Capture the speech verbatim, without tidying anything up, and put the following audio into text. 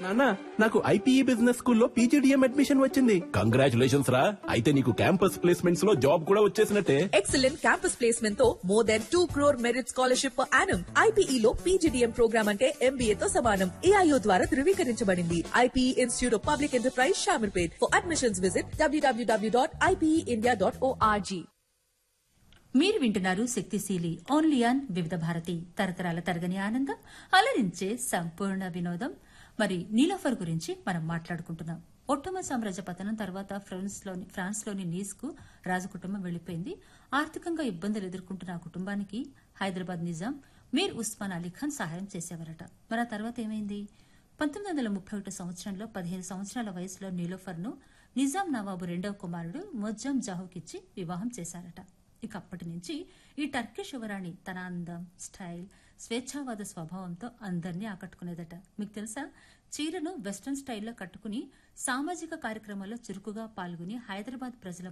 నాన్న నాకు IPE business స్కూల్లో పీజీడీఎం అడ్మిషన్ వచ్చింది. కంగ్రాచులేషన్స్ రా. అయితే నీకు క్యాంపస్ ప్లేస్మెంట్స్ లో జాబ్ కూడా వచ్చేసినట్టే. ఎక్సలెంట్ క్యాంపస్ ప్లేస్మెంట్ తో more than two crore merit scholarship per annum. IPE లో పీజీడీఎం ప్రోగ్రామ్ అంటే ఎంబీఏ తో సమానం. ఏఐఓ ద్వారా ధృవీకరించబడింది. IPE institute of public enterprise Shamirpet. For admissions visit WWW dot IPE India dot ORG. మీరు వింటున్నారు శక్తిశీలి ఓన్లీ ఆన్ వివిధ భారతి, తరతరాల తరగని ఆనందం, అలరించే సంపూర్ణ వినోదం. మరి నీలోఫర్ గురించి మనం మాట్లాడుకుంటున్నాం. ఒట్టోమన్ సామ్రాజ్య పతనం తర్వాత ఫ్రాన్స్లోని ఫ్రాన్స్లోని నీస్ కు రాజకుటుంబం వెళ్లిపోయింది. ఆర్థికంగా ఇబ్బందులు ఎదుర్కొంటున్న ఆ కుటుంబానికి హైదరాబాద్ నిజాం మీర్ ఉస్మాన్ అలీ ఖాన్ సహాయం చేసేవారట. మరి ఆ తర్వాత ఏమైంది? పంతొమ్మిది వందల ముప్పై ఒకటి సంవత్సరంలో పదిహేను సంవత్సరాల వయసులో నీలోఫర్ ను నిజాం నవాబు రెండవ కుమారుడు మొజ్జం జాహుకిచ్చి వివాహం చేశారట. ఇక అప్పటి నుంచి ఈ టర్కిష్ యువరాణి తన అందం, స్టైల్, స్వేచ్ఛావాద స్వభావంతో అందరినీ ఆకట్టుకునేదట. మీకు తెలుసా, చీరను వెస్టర్న్ స్టైల్లో కట్టుకుని సామాజిక కార్యక్రమాల్లో చురుకుగా పాల్గొని హైదరాబాద్ ప్రజల